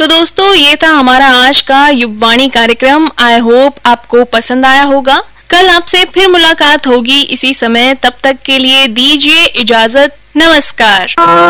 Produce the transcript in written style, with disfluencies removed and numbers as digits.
तो दोस्तों ये था हमारा आज का युववाणी कार्यक्रम। आई होप आपको पसंद आया होगा। कल आपसे फिर मुलाकात होगी इसी समय। तब तक के लिए दीजिए इजाजत। नमस्कार।